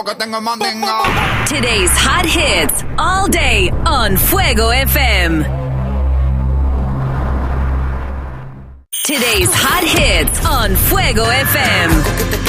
que tengo mandinga. Today's hot hits all day on Fuego FM. Today's hot hits on Fuego FM.